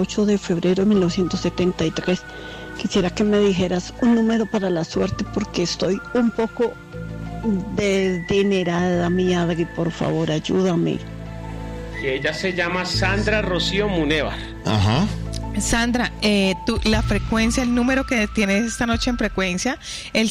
8 de febrero de 1973. Quisiera que me dijeras un número para la suerte porque estoy un poco desdinerada, mi Adri, por favor, ayúdame. Y ella se llama Sandra Rocío Munevar. Ajá. Sandra, la frecuencia, el número que tienes esta noche en frecuencia, el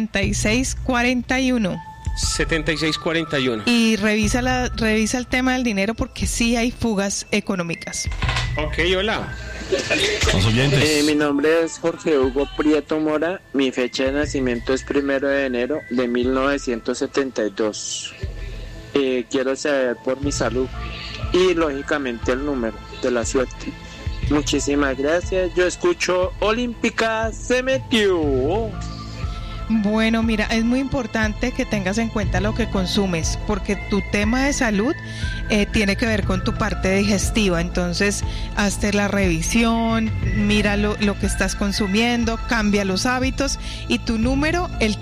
7641. 7641. Y revisa el tema del dinero porque sí hay fugas económicas. Ok, hola. Los oyentes. Mi nombre es Jorge Hugo Prieto Mora. Mi fecha de nacimiento es 1 de enero de 1972. Quiero saber por mi salud y lógicamente el número de la suerte. Muchísimas gracias. Yo escucho Olímpica se metió. Bueno, mira, es muy importante que tengas en cuenta lo que consumes, porque tu tema de salud tiene que ver con tu parte digestiva. Entonces, hazte la revisión, mira lo que estás consumiendo, cambia los hábitos y tu número, el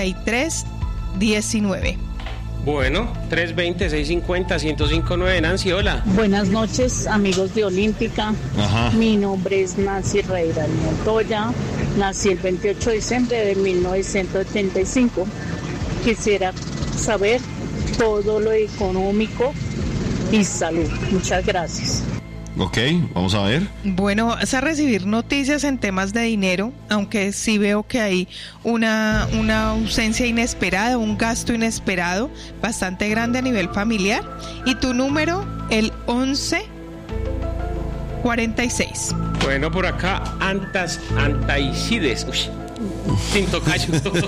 3319. Bueno, 320-650-1059, Nancy, hola. Buenas noches, amigos de Olímpica. Ajá. Mi nombre es Nancy Reira Montoya. Nací el 28 de diciembre de 1975. Quisiera saber todo lo económico y salud. Muchas gracias. Ok, vamos a ver. Bueno, vas a recibir noticias en temas de dinero, aunque sí veo que hay una ausencia inesperada, un gasto inesperado bastante grande a nivel familiar. Y tu número, el 1146. Bueno, por acá, Antaicides. Uy, sin tocayo.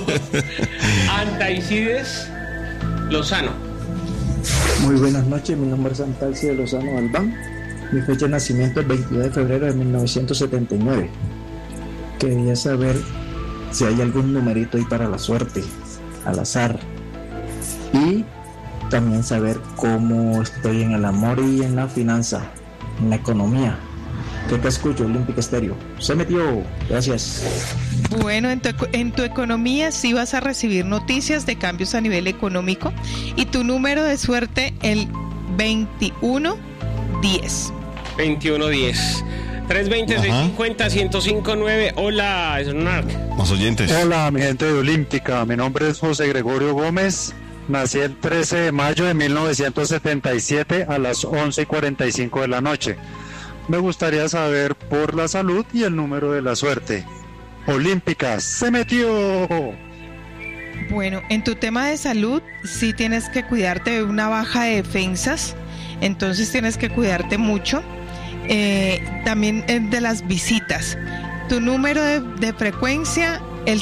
Antaicides Lozano. Muy buenas noches, mi nombre es Antaicides Lozano Albán. Mi fecha de nacimiento es 22 de febrero de 1979. Quería saber si hay algún numerito ahí para la suerte, al azar. Y también saber cómo estoy en el amor y en la finanza, en la economía. ¿Qué te escucho? Olímpica Estéreo. Se metió. Gracias. Bueno, en tu economía sí vas a recibir noticias de cambios a nivel económico. Y tu número de suerte, el 2110. 2110. 320-650-1059. Hola, es Narc. Los oyentes. Hola, mi gente de Olímpica. Mi nombre es José Gregorio Gómez. Nací el 13 de mayo de 1977 a las 11:45 de la noche. Me gustaría saber por la salud y el número de la suerte. Olímpica se metió. Bueno, en tu tema de salud sí tienes que cuidarte de una baja de defensas, entonces tienes que cuidarte mucho. También de las visitas. Tu número de frecuencia, el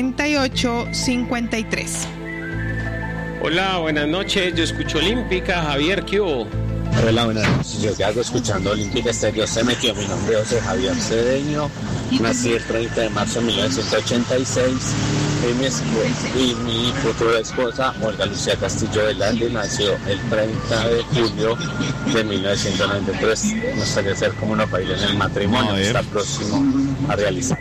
7853. Hola, buenas noches. Yo escucho Olímpica. Javier, ¿qué hubo? Hola, buenas noches. Yo que hago escuchando Olímpica Estéreo. Se metió. Mi nombre es José Javier Cedeño. Nací el 30 de marzo de 1986. Y mi futura esposa, Olga Lucía Castillo Velarde, nació el 30 de julio de 1993. Nos gustaría hacer como una paila en el matrimonio que está próximo a realizar.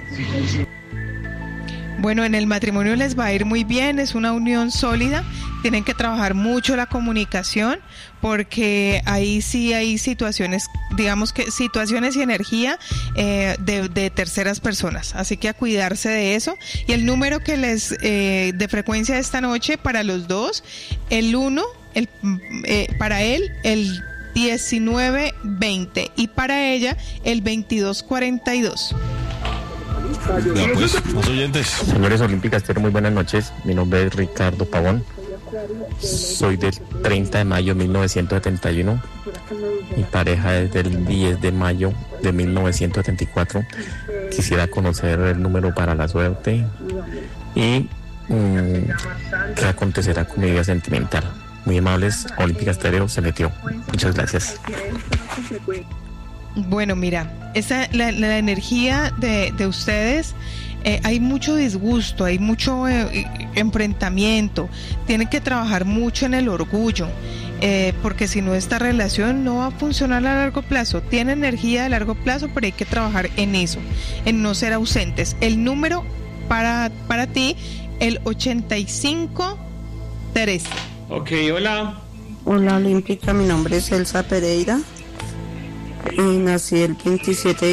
Bueno, en el matrimonio les va a ir muy bien, es una unión sólida, tienen que trabajar mucho la comunicación, porque ahí sí hay situaciones, digamos que situaciones y energía de terceras personas, así que a cuidarse de eso. Y el número que les de frecuencia de esta noche para los dos, el 1, para él el 1920 y para ella el 2242. Ya pues, los oyentes. Señores Olímpicas, muy buenas noches. Mi nombre es Ricardo Pavón. Soy del 30 de mayo de 1971. Mi pareja es del 10 de mayo de 1974. Quisiera conocer el número para la suerte y qué acontecerá con mi vida sentimental. Muy amables, Olímpica Estéreo se metió. Muchas gracias. Bueno, mira, la energía de ustedes, hay mucho disgusto, hay mucho enfrentamiento, tienen que trabajar mucho en el orgullo, porque si no esta relación no va a funcionar a largo plazo. Tiene energía a largo plazo, pero hay que trabajar en eso, en no ser ausentes. El número para ti, el 8513. Ok, hola. Hola Olímpica, mi nombre es Elsa Pereira y nací el 27